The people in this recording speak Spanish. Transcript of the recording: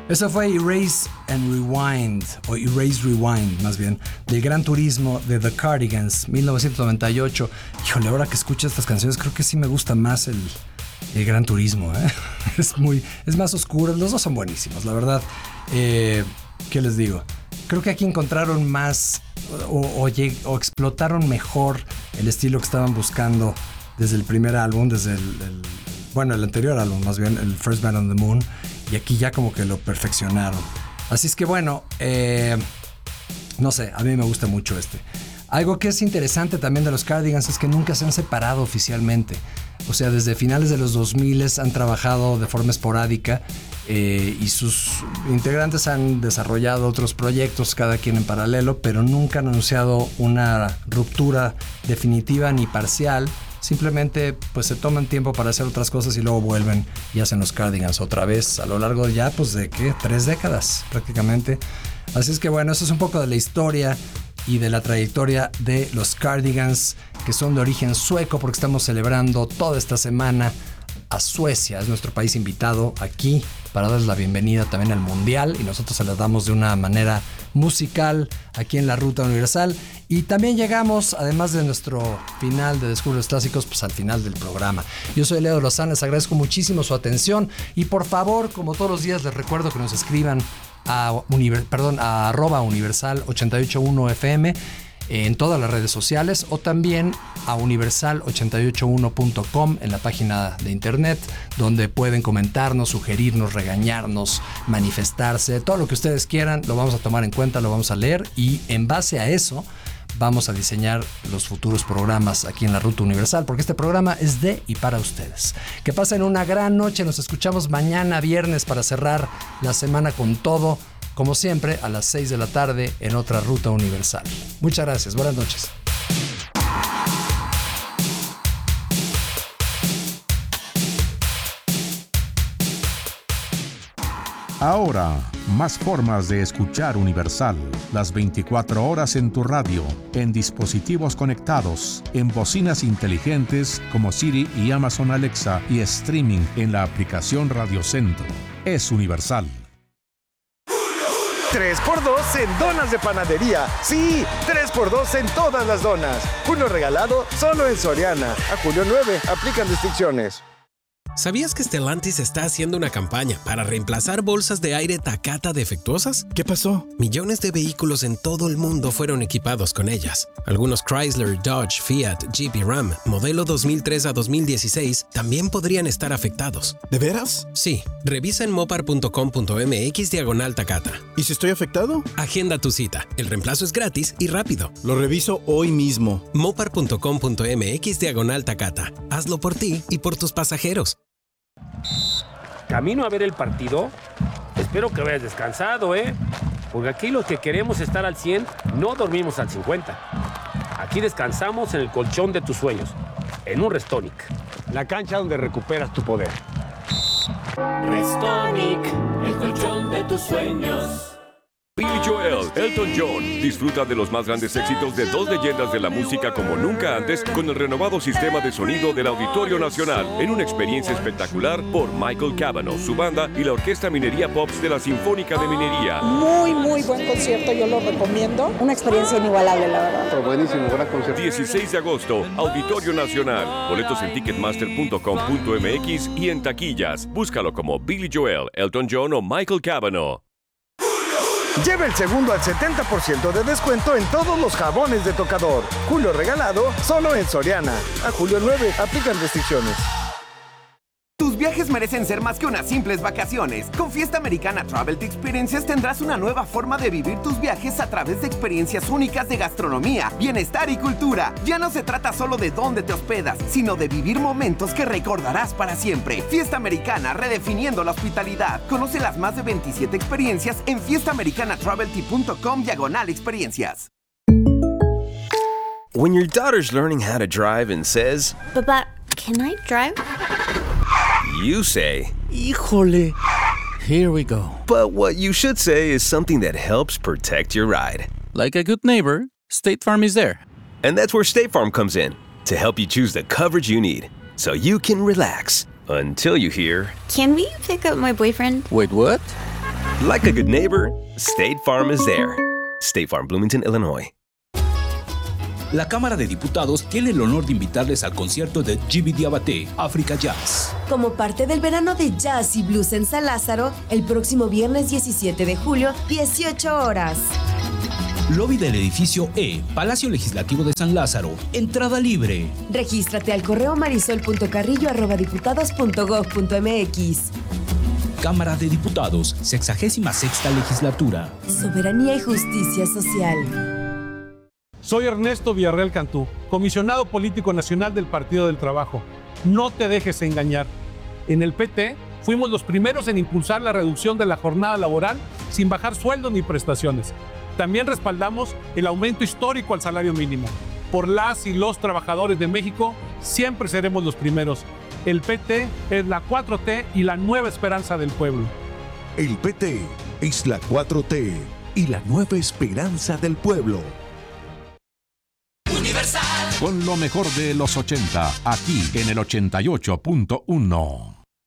Eso fue Erase and Rewind, o Erase Rewind más bien, del Gran Turismo de The Cardigans, 1998. Híjole, ahora que escucho estas canciones creo que sí me gusta más el Gran Turismo, ¿eh? Es más oscuro, los dos son buenísimos, la verdad. ¿Qué les digo? Creo que aquí encontraron más o explotaron mejor el estilo que estaban buscando desde el primer álbum, desde el anterior álbum, más bien, el First Man on the Moon, y aquí ya como que lo perfeccionaron. Así es que bueno, no sé, a mí me gusta mucho este. Algo que es interesante también de los Cardigans es que nunca se han separado oficialmente. O sea, desde finales de los 2000 han trabajado de forma esporádica y sus integrantes han desarrollado otros proyectos, cada quien en paralelo, pero nunca han anunciado una ruptura definitiva ni parcial. Simplemente pues se toman tiempo para hacer otras cosas y luego vuelven y hacen los Cardigans otra vez a lo largo de ya pues de 3 décadas prácticamente. Así es que bueno, eso es un poco de la historia y de la trayectoria de los Cardigans, que son de origen sueco, porque estamos celebrando toda esta semana a Suecia. Es nuestro país invitado aquí para darles la bienvenida también al Mundial, y nosotros se las damos de una manera musical aquí en la Ruta Universal. Y también llegamos, además de nuestro final de Descubre los Clásicos, pues al final del programa. Yo soy Leo Lozano, les agradezco muchísimo su atención y por favor, como todos los días, les recuerdo que nos escriban a @universal881fm en todas las redes sociales, o también a universal881.com en la página de internet, donde pueden comentarnos, sugerirnos, regañarnos, manifestarse, todo lo que ustedes quieran, lo vamos a tomar en cuenta, lo vamos a leer, y en base a eso vamos a diseñar los futuros programas aquí en la Ruta Universal, porque este programa es de y para ustedes. Que pasen una gran noche, nos escuchamos mañana viernes para cerrar la semana con todo, como siempre, a las 6 de la tarde en otra Ruta Universal. Muchas gracias, buenas noches. Ahora, más formas de escuchar Universal. Las 24 horas en tu radio, en dispositivos conectados, en bocinas inteligentes como Siri y Amazon Alexa, y streaming en la aplicación Radio Centro. Es Universal. 3x2 en donas de panadería. Sí, 3x2 en todas las donas. Uno regalado solo en Soriana. A julio 9, aplican restricciones. ¿Sabías que Stellantis está haciendo una campaña para reemplazar bolsas de aire Takata defectuosas? ¿Qué pasó? Millones de vehículos en todo el mundo fueron equipados con ellas. Algunos Chrysler, Dodge, Fiat, Jeep y Ram, modelo 2003 a 2016, también podrían estar afectados. ¿De veras? Sí. Revisa en mopar.com.mx/Takata. ¿Y si estoy afectado? Agenda tu cita. El reemplazo es gratis y rápido. Lo reviso hoy mismo. mopar.com.mx/Takata. Hazlo por ti y por tus pasajeros. ¿Camino a ver el partido? Espero que hayas descansado, ¿eh? Porque aquí los que queremos estar al 100 no dormimos al 50. Aquí descansamos en el colchón de tus sueños, en un Restonic. La cancha donde recuperas tu poder. Restonic, el colchón de tus sueños. Billy Joel, Elton John, disfruta de los más grandes éxitos de dos leyendas de la música como nunca antes con el renovado sistema de sonido del Auditorio Nacional, en una experiencia espectacular por Michael Cavanaugh, su banda y la Orquesta Minería Pops de la Sinfónica de Minería. Muy buen concierto, yo lo recomiendo. Una experiencia inigualable, la verdad. Buenísimo, gran concierto. 16 de agosto, Auditorio Nacional. Boletos en ticketmaster.com.mx y en taquillas. Búscalo como Billy Joel, Elton John o Michael Cavanaugh. Lleva el segundo al 70% de descuento en todos los jabones de tocador. Julio regalado solo en Soriana. A julio 9, aplican restricciones. Tus viajes merecen ser más que unas simples vacaciones. Con Fiesta Americana Travel Experiences tendrás una nueva forma de vivir tus viajes a través de experiencias únicas de gastronomía, bienestar y cultura. Ya no se trata solo de dónde te hospedas, sino de vivir momentos que recordarás para siempre. Fiesta Americana, redefiniendo la hospitalidad. Conoce las más de 27 experiencias en fiestaamericanatravelty.com/experiencias. When your daughter's learning how to drive and says, "Papa, can I drive?" You say, Híjole. Here we go. But what you should say is something that helps protect your ride. Like a good neighbor, State Farm is there. And that's where State Farm comes in, to help you choose the coverage you need, so you can relax until you hear, "Can we pick up my boyfriend?" Wait, what? Like a good neighbor, State Farm is there. State Farm, Bloomington, Illinois. La Cámara de Diputados tiene el honor de invitarles al concierto de Djiby Diabaté, Africa Jazz. Como parte del verano de jazz y blues en San Lázaro, el próximo viernes 17 de julio, 18 horas. Lobby del edificio E, Palacio Legislativo de San Lázaro. Entrada libre. Regístrate al correo marisol.carrillo@diputados.gov.mx. Cámara de Diputados, 66ª Legislatura. Soberanía y justicia social. Soy Ernesto Villarreal Cantú, comisionado político nacional del Partido del Trabajo. No te dejes engañar. En el PT fuimos los primeros en impulsar la reducción de la jornada laboral sin bajar sueldos ni prestaciones. También respaldamos el aumento histórico al salario mínimo. Por las y los trabajadores de México, siempre seremos los primeros. El PT es la 4T y la nueva esperanza del pueblo. El PT es la 4T y la nueva esperanza del pueblo. Con lo mejor de los 80, aquí en el 88.1.